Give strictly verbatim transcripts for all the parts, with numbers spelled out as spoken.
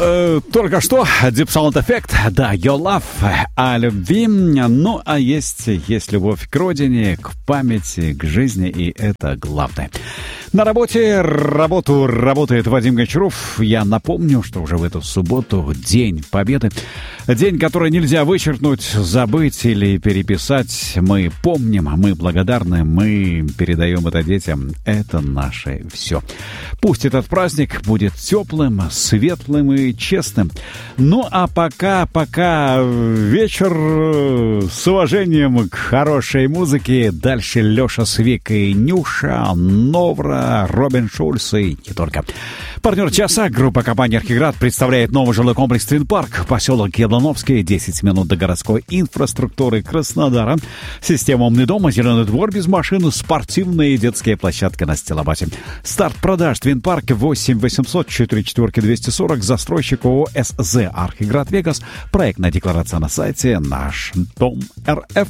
Э, только что Deep Sound Effect, да, Your Love, о любви. Ну, а есть, есть любовь к родине, к памяти, к жизни, и это главное. На работе, работу работает Вадим Гончаров. Я напомню, что уже в эту субботу День Победы. День, который нельзя вычеркнуть, забыть или переписать. Мы помним, мы благодарны, мы передаем это детям. Это наше все. Пусть этот праздник будет теплым, светлым и честным. Ну, а пока, пока вечер с уважением к хорошей музыке. Дальше Леша Свик и Нюша, Новра, Робин Шульц и не только. Партнер часа, группа компании «Архиград» представляет новый жилой комплекс «Твинпарк», поселок Яблоновский, десять минут до городской инфраструктуры Краснодара. Система «Умный дом», зеленый двор без машин, спортивные и детские площадки на стилобате. Старт продаж «Твинпарк» восемь восемьсот четыре четыре двести сорок, застройщик ООО «СЗ Архиград Вегас». Проектная декларация на сайте «Наш дом РФ».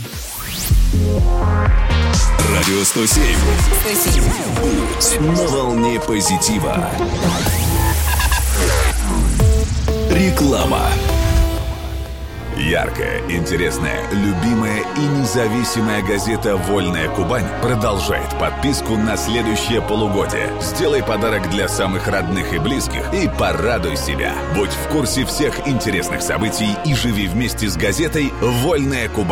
Радио сто семь. Путь на волне позитива. Реклама. Яркая, интересная, любимая и независимая газета «Вольная Кубань» продолжает подписку на следующее полугодие. Сделай подарок для самых родных и близких и порадуй себя. Будь в курсе всех интересных событий и живи вместе с газетой «Вольная Кубань».